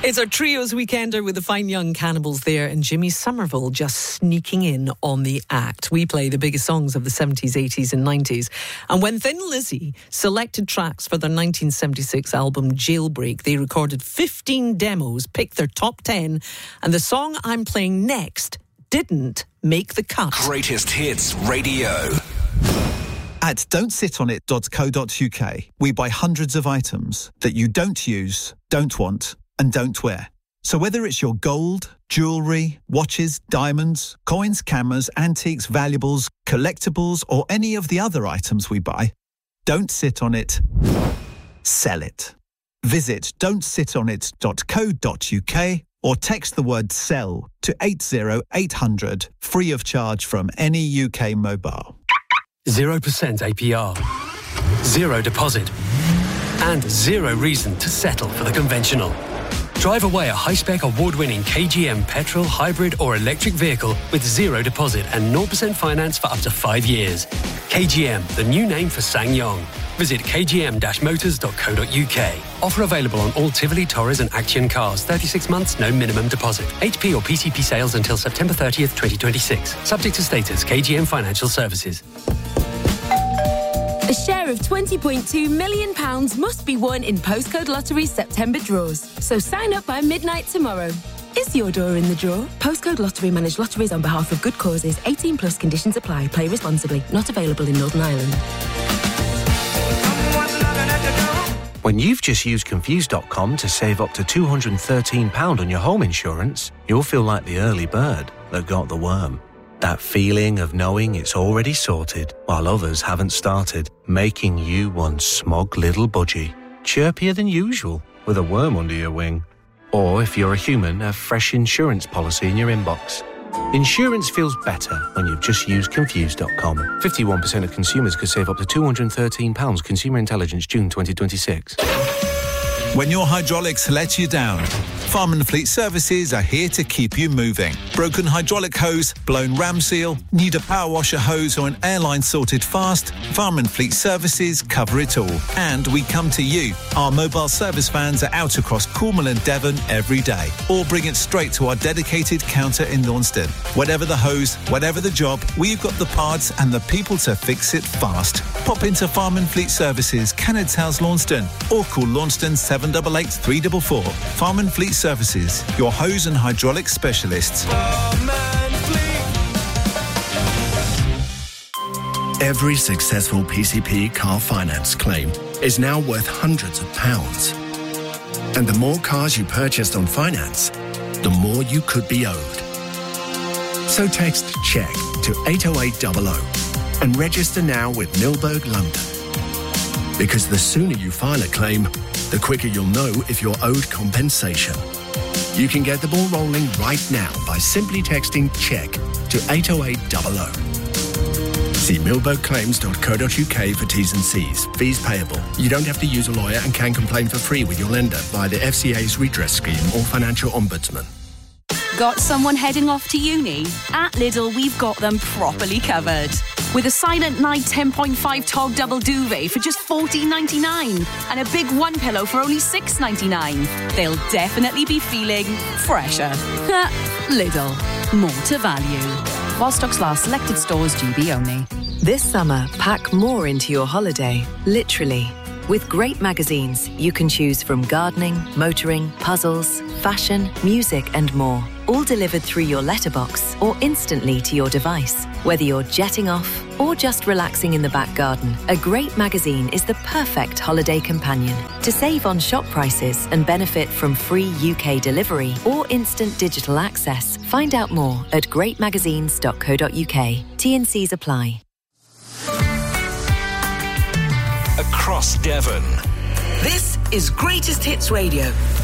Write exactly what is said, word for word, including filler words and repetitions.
It's our Trios Weekender with the Fine Young Cannibals there and Jimmy Somerville just sneaking in on the act. We play the biggest songs of the seventies, eighties and nineties. And when Thin Lizzy selected tracks for their nineteen seventy-six album Jailbreak, they recorded fifteen demos, picked their top ten, and the song I'm playing next didn't make the cut. Greatest Hits Radio. At don't sit on it dot co dot uk, we buy hundreds of items that you don't use, don't want, and don't wear. So whether it's your gold, jewellery, watches, diamonds, coins, cameras, antiques, valuables, collectibles, or any of the other items we buy, don't sit on it, sell it. Visit don't sit on it dot co dot uk or text the word SELL to eight zero eight hundred, free of charge from any U K mobile. zero percent A P R, zero deposit, and zero reason to settle for the conventional. Drive away a high-spec award-winning K G M petrol, hybrid or electric vehicle with zero deposit and zero percent finance for up to five years. K G M, the new name for SsangYong. Visit k g m dash motors dot co dot uk. Offer available on all Tivoli, Torres and Action cars. thirty-six months, no minimum deposit. H P or P C P sales until September thirtieth, twenty twenty-six. Subject to status. K G M Financial Services. A share of twenty point two million pounds must be won in Postcode Lottery's September draws. So sign up by midnight tomorrow. Is your door in the draw? Postcode Lottery manage lotteries on behalf of good causes. eighteen plus conditions apply. Play responsibly. Not available in Northern Ireland. When you've just used Confused dot com to save up to two hundred thirteen pounds on your home insurance, you'll feel like the early bird that got the worm. That feeling of knowing it's already sorted while others haven't started, making you one smug little budgie. Chirpier than usual, with a worm under your wing. Or if you're a human, a fresh insurance policy in your inbox. Insurance feels better when you've just used Confused dot com. fifty-one percent of consumers could save up to two hundred thirteen pounds. Consumer Intelligence, June twenty twenty-six. When your hydraulics let you down, Farm and Fleet Services are here to keep you moving. Broken hydraulic hose, blown ram seal, need a power washer hose or an airline sorted fast? Farm and Fleet Services cover it all. And we come to you. Our mobile service vans are out across Cornwall and Devon every day. Or bring it straight to our dedicated counter in Launceston. Whatever the hose, whatever the job, we've got the parts and the people to fix it fast. Pop into Farm and Fleet Services, Kenned's House, Launceston, or call Launceston seven eight eight, three four four. Farm and Fleet Services, your hose and hydraulic specialists. Every successful P C P car finance claim is now worth hundreds of pounds. And the more cars you purchased on finance, the more you could be owed. So text CHECK to eight oh eight hundred and register now with Milberg London. Because the sooner you file a claim, the quicker you'll know if you're owed compensation. You can get the ball rolling right now by simply texting CHECK to eight oh eight hundred. See milberg claims dot co dot uk for T's and C's. Fees payable. You don't have to use a lawyer and can complain for free with your lender via the F C A's redress scheme or financial ombudsman. Got someone heading off to uni? At Lidl, we've got them properly covered. With a Silent Night ten point five Tog Double Duvet for just fourteen ninety-nine and a big one pillow for only six ninety-nine. They'll definitely be feeling fresher. Lidl, more to value. While stocks last, selected stores, G B only. This summer, pack more into your holiday, literally. With great magazines, you can choose from gardening, motoring, puzzles, fashion, music and more. All delivered through your letterbox or instantly to your device. Whether you're jetting off or just relaxing in the back garden, a great magazine is the perfect holiday companion. To save on shop prices and benefit from free U K delivery or instant digital access, find out more at great magazines dot co dot uk. T and C's apply. Across Devon. This is Greatest Hits Radio.